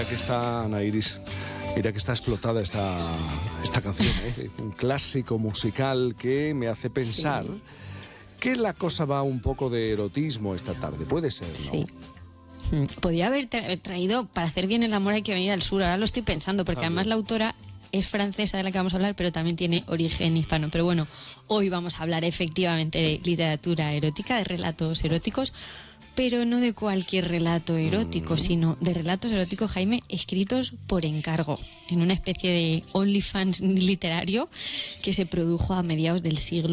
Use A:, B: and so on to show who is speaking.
A: Que está, Ana Iris, mira que está explotada esta canción, un clásico musical que me hace pensar que la cosa va un poco de erotismo esta tarde, puede ser, ¿no?
B: Sí. Podría haber traído Para hacer bien el amor hay que venir al sur, ahora lo estoy pensando, porque además la autora es francesa, de la que vamos a hablar, pero también tiene origen hispano. Pero bueno, hoy vamos a hablar efectivamente de literatura erótica, de relatos eróticos, pero no de cualquier relato erótico, sino de relatos eróticos, Jaime, escritos por encargo, en una especie de OnlyFans literario que se produjo a mediados del siglo